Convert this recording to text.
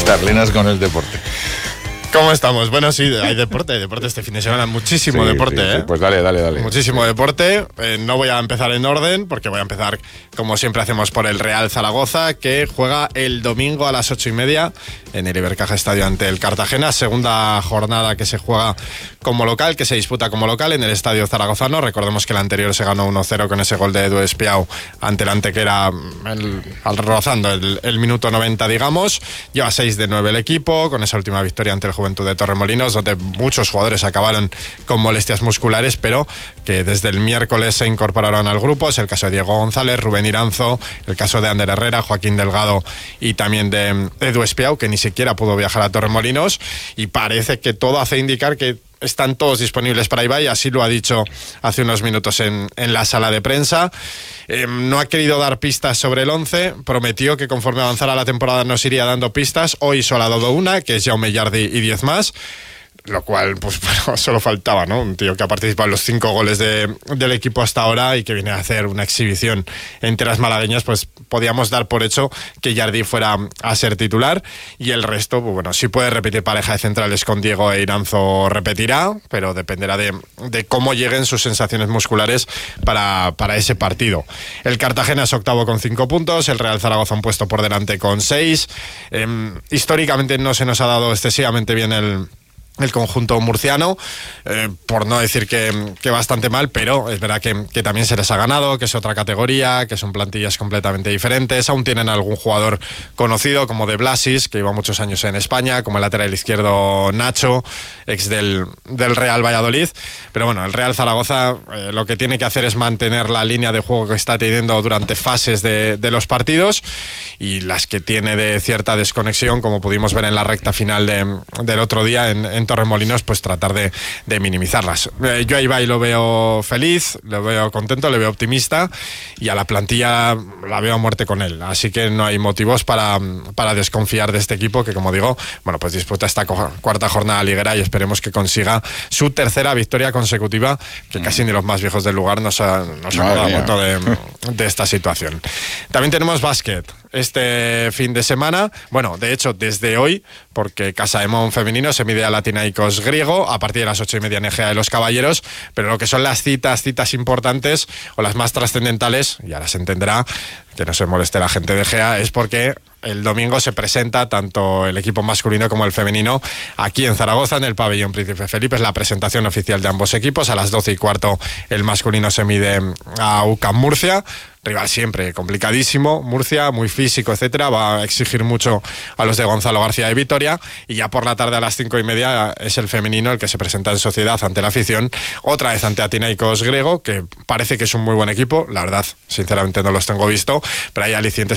Sarlinas con el deporte. ¿Cómo estamos? Bueno, sí, hay deporte este fin de semana, muchísimo deporte, sí, pues dale. Muchísimo deporte. No voy a empezar en orden, porque voy a empezar, como siempre hacemos, por el Real Zaragoza, que juega el domingo a las 8:30 en el Ibercaja Estadio ante el Cartagena. Segunda jornada que se juega como local, que se disputa como local en el Estadio Zaragozano. Recordemos que el anterior se ganó 1-0 con ese gol de Edu Espiau ante el Antequera, rozando el minuto 90, digamos. Lleva 6 de 9 el equipo, con esa última victoria ante el Juventud de Torremolinos, donde muchos jugadores acabaron con molestias musculares, pero que desde el miércoles se incorporaron al grupo. Es el caso de Diego González, Rubén Iranzo, el caso de Ander Herrera, Joaquín Delgado y también de Edu Espiau, que ni siquiera pudo viajar a Torremolinos, y parece que todo hace indicar que están todos disponibles para Ibai, así lo ha dicho hace unos minutos en la sala de prensa. No ha querido dar pistas sobre el 11, prometió que conforme avanzara la temporada nos iría dando pistas. Hoy solo ha dado una, que es Jaume Yardi y 10 más. Lo cual, pues bueno, solo faltaba, ¿no? Un tío que ha participado en los 5 goles del equipo hasta ahora y que viene a hacer una exhibición entre las malagueñas, pues podíamos dar por hecho que Yardi fuera a ser titular, y el resto, pues bueno, si puede repetir pareja de centrales con Diego e Iranzo, repetirá, pero dependerá de cómo lleguen sus sensaciones musculares para ese partido. El Cartagena es octavo con 5 puntos, el Real Zaragoza un puesto por delante con 6. Históricamente no se nos ha dado excesivamente bien el conjunto murciano, por no decir que bastante mal, pero es verdad que también se les ha ganado, que es otra categoría, que son plantillas completamente diferentes. Aún tienen algún jugador conocido como De Blasis, que lleva muchos años en España, como el lateral izquierdo Nacho, ex del Real Valladolid. Pero bueno, el Real Zaragoza lo que tiene que hacer es mantener la línea de juego que está teniendo durante fases de los partidos, y las que tiene de cierta desconexión, como pudimos ver en la recta final del otro día en Torremolinos, pues tratar de minimizarlas. Yo a Ibai lo veo feliz, lo veo contento, le veo optimista, y a la plantilla la veo a muerte con él, así que no hay motivos para desconfiar de este equipo, que, como digo, bueno, pues disputa esta cuarta jornada liguera y esperemos que consiga su tercera victoria consecutiva, que casi ni los más viejos del lugar nos han dado cuenta de esta situación. También tenemos básquet este fin de semana, bueno, de hecho desde hoy, porque Casa de Mon femenino se mide a Latinaicos griego a partir de las 8:30 en Egea de los Caballeros, pero lo que son las citas importantes o las más trascendentales, y ahora se entenderá, que no se moleste la gente de Egea, es porque el domingo se presenta tanto el equipo masculino como el femenino aquí en Zaragoza, en el pabellón Príncipe Felipe. Es la presentación oficial de ambos equipos. A las 12:15 el masculino se mide a UCAM Murcia, rival siempre complicadísimo, Murcia, muy físico, etcétera, va a exigir mucho a los de Gonzalo García de Vitoria, y ya por la tarde a las 5:30 es el femenino el que se presenta en sociedad ante la afición, otra vez ante Latinaicos griego, que parece que es un muy buen equipo, la verdad, sinceramente no los tengo visto, pero hay alicientes